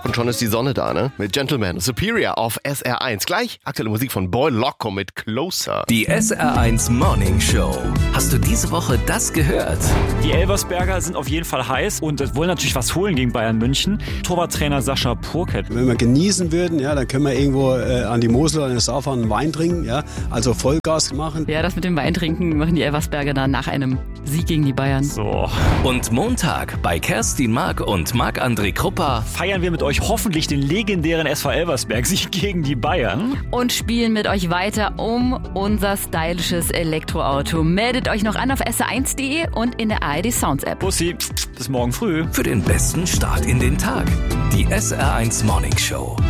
Tag und schon ist die Sonne da, ne? Mit Gentleman Superior auf SR1. Gleich aktuelle Musik von Boy Loco mit Closer. Die SR1 Morning Show. Hast du diese Woche das gehört? Die Elversberger sind auf jeden Fall heiß und wollen natürlich was holen gegen Bayern München. Torwarttrainer Sascha Purkett. Wenn wir genießen würden, ja, dann können wir irgendwo an die Mosel oder an der Saar fahren, einen Wein trinken, ja, also Vollgas machen. Ja, das mit dem Wein trinken machen die Elversberger dann nach einem Sieg gegen die Bayern. So. Und Montag bei Kerstin Mark und Marc-André Krupper Feiern wir mit euch hoffentlich den legendären SV Elversberg-Sieg gegen die Bayern. Und spielen mit euch weiter um unser stylisches Elektroauto. Meldet euch noch an auf sr1.de und in der ARD Sounds App. Bussi, bis morgen früh. für den besten Start in den Tag. Die SR1 Morning Show.